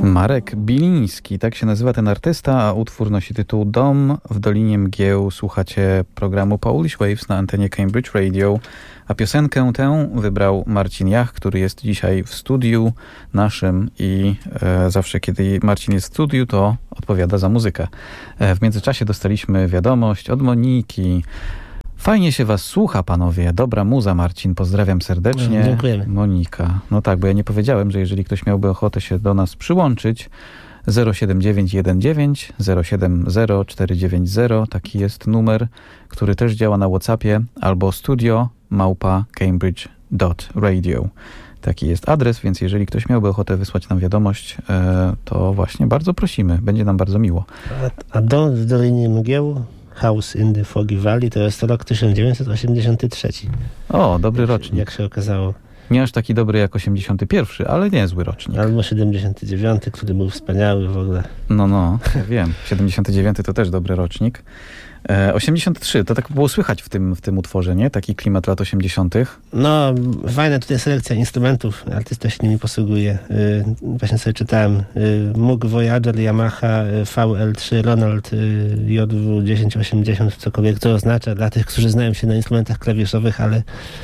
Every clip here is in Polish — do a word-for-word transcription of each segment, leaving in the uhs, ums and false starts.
Marek Biliński, tak się nazywa ten artysta, a utwór nosi tytuł Dom w Dolinie Mgieł. Słuchacie programu Polish Waves na antenie Cambridge Radio, a piosenkę tę wybrał Marcin Jach, który jest dzisiaj w studiu naszym i e, zawsze kiedy Marcin jest w studiu, to odpowiada za muzykę. E, w międzyczasie dostaliśmy wiadomość od Moniki. Fajnie się was słucha, panowie. Dobra muza, Marcin. Pozdrawiam serdecznie. No, dziękujemy. Monika. No tak, bo ja nie powiedziałem, że jeżeli ktoś miałby ochotę się do nas przyłączyć, zero siedem dziewięć jeden dziewięć zero siedem zero cztery dziewięć zero, taki jest numer, który też działa na WhatsAppie, albo studio małpa cambridge dot radio. Taki jest adres, więc jeżeli ktoś miałby ochotę wysłać nam wiadomość, to właśnie bardzo prosimy. Będzie nam bardzo miło. A, a Dom w Dolinie Mgieł, House in the Foggy Valley, to jest rok tysiąc dziewięćset osiemdziesiąty trzeci. O, dobry jak, rocznik. Jak się okazało. Nie aż taki dobry jak osiemdziesiąty pierwszy, ale niezły rocznik. Albo siedemdziesiąty dziewiąty, który był wspaniały w ogóle. No, no, ja wiem. siedemdziesiąty dziewiąty to też dobry rocznik. E, osiemdziesiąty trzeci, to tak było słychać w tym, w tym utworze, nie? Taki klimat lat osiemdziesiątych. No, fajna tutaj selekcja instrumentów. Artysta się nimi posługuje. Yy, właśnie sobie czytałem. Yy, Moog Voyager, Yamaha, yy, V L trzy, Ronald yy, J W dziesięć osiemdziesiąt, cokolwiek to oznacza dla tych, którzy znają się na instrumentach klawiszowych, ale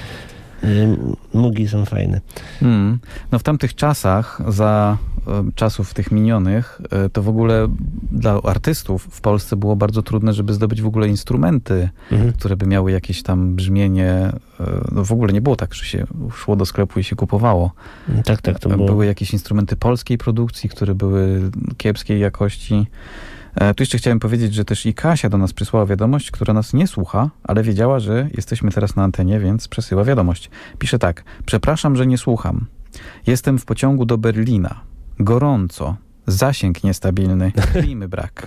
yy, Moogi są fajne. Hmm. No w tamtych czasach, za y, czasów tych minionych, y, to w ogóle dla artystów w Polsce było bardzo trudne, żeby zdobyć w ogóle instrumenty, mhm. które by miały jakieś tam brzmienie. Y, no w ogóle nie było tak, że się szło do sklepu i się kupowało. Tak, tak, to było. Były jakieś instrumenty polskiej produkcji, które były kiepskiej jakości. E, tu jeszcze chciałem powiedzieć, że też i Kasia do nas przysłała wiadomość, która nas nie słucha, ale wiedziała, że jesteśmy teraz na antenie, więc przesyła wiadomość. Pisze tak: przepraszam, że nie słucham. Jestem w pociągu do Berlina. Gorąco. Zasięg niestabilny. Klimy brak.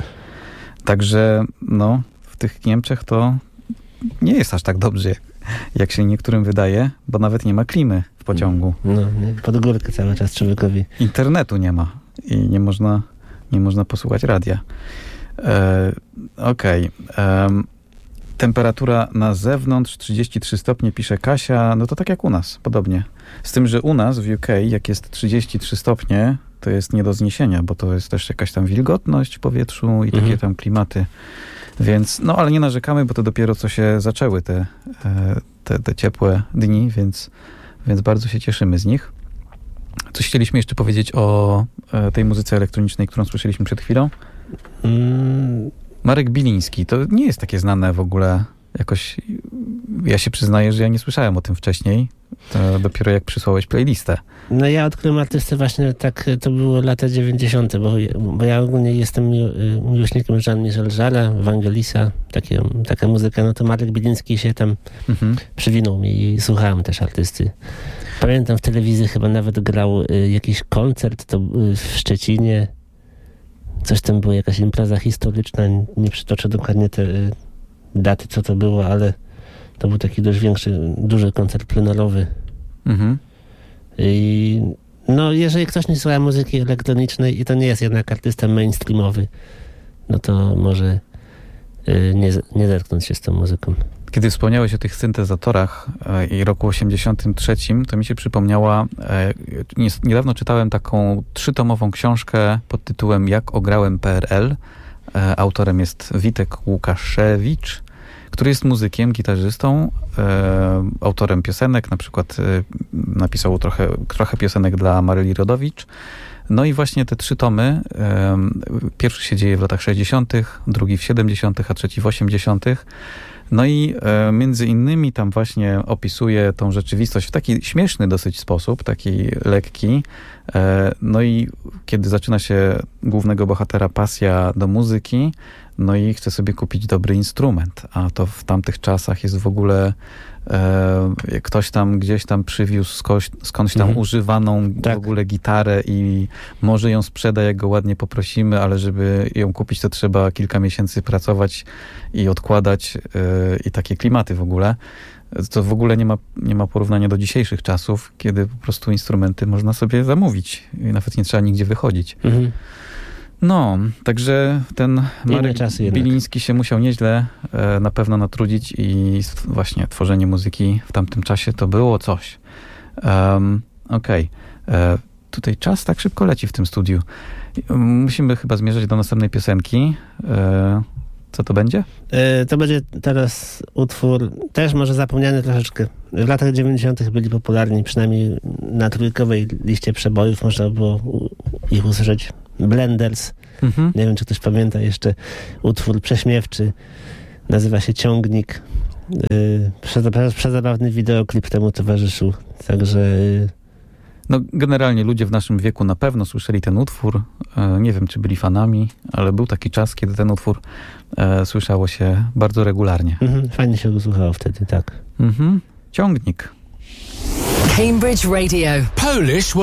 Także no, w tych Niemczech to nie jest aż tak dobrze, jak, jak się niektórym wydaje, bo nawet nie ma klimy w pociągu. No, pod górkę cały czas człowiekowi. Internetu nie ma i nie można... Nie można posłuchać radia. E, Okej. Okay. Temperatura na zewnątrz trzydzieści trzy stopnie, pisze Kasia. No to tak jak u nas, podobnie. Z tym, że u nas w U K, jak jest trzydzieści trzy stopnie, to jest nie do zniesienia, bo to jest też jakaś tam wilgotność w powietrzu i mhm. takie tam klimaty. Więc, no ale nie narzekamy, bo to dopiero co się zaczęły te, te, te ciepłe dni, więc, więc bardzo się cieszymy z nich. Coś chcieliśmy jeszcze powiedzieć o e, tej muzyce elektronicznej, którą słyszeliśmy przed chwilą? Mm. Marek Biliński, to nie jest takie znane w ogóle jakoś. Ja się przyznaję, że ja nie słyszałem o tym wcześniej. To dopiero jak przysłałeś playlistę. No ja odkryłem artystę właśnie tak, to było lata dziewięćdziesiąte, bo, bo ja ogólnie jestem miłośnikiem Jean-Michel Jarre'a, Wangelisa, takie, taka muzyka, no to Marek Biliński się tam mhm. przywinął mi i słuchałem też artysty. Pamiętam w telewizji chyba nawet grał y, jakiś koncert to y, w Szczecinie. Coś tam było, jakaś impreza historyczna. Nie, nie przytoczę dokładnie te y, daty, co to było, ale to był taki dość większy, duży koncert plenerowy. Mhm. I no, jeżeli ktoś nie słucha muzyki elektronicznej i to nie jest jednak artysta mainstreamowy, no to może y, nie, nie zetknąć się z tą muzyką. Kiedy wspomniałeś o tych syntezatorach e, i roku osiemdziesiątym trzecim, to mi się przypomniała, e, nie, niedawno czytałem taką trzytomową książkę pod tytułem Jak ograłem P R L. E, autorem jest Witek Łukaszewicz, który jest muzykiem, gitarzystą, e, autorem piosenek, na przykład e, napisał trochę, trochę piosenek dla Maryli Rodowicz. No i właśnie te trzy tomy, e, pierwszy się dzieje w latach sześćdziesiątych, drugi w siedemdziesiątych, a trzeci w osiemdziesiątych. No i e, między innymi tam właśnie opisuje tą rzeczywistość w taki śmieszny dosyć sposób, taki lekki. E, no i kiedy zaczyna się głównego bohatera pasja do muzyki, no i chce sobie kupić dobry instrument, a to w tamtych czasach jest w ogóle e, ktoś tam gdzieś tam przywiózł skądś, skądś tam mhm. używaną tak. w ogóle gitarę i może ją sprzeda, jak go ładnie poprosimy, ale żeby ją kupić, to trzeba kilka miesięcy pracować i odkładać e, i takie klimaty w ogóle. To w ogóle nie ma, nie ma porównania do dzisiejszych czasów, kiedy po prostu instrumenty można sobie zamówić i nawet nie trzeba nigdzie wychodzić. Mhm. No, także ten Marek Biliński się musiał nieźle e, na pewno natrudzić i właśnie tworzenie muzyki w tamtym czasie to było coś. Um, Okej. Okay. tutaj czas tak szybko leci w tym studiu. Musimy chyba zmierzać do następnej piosenki. E, co to będzie? E, to będzie teraz utwór, też może zapomniany troszeczkę. W latach dziewięćdziesiątych byli popularni, przynajmniej na trójkowej liście przebojów można było u, ich usłyszeć. Blenders. Mhm. Nie wiem, czy ktoś pamięta jeszcze utwór prześmiewczy. Nazywa się Ciągnik. Yy, przezabawny wideoklip temu towarzyszył. Także... Yy... No generalnie ludzie w naszym wieku na pewno słyszeli ten utwór. E, nie wiem, czy byli fanami, ale był taki czas, kiedy ten utwór e, słyszało się bardzo regularnie. Mhm, fajnie się go słuchało wtedy, tak. Mhm. Ciągnik. Cambridge Radio. Polish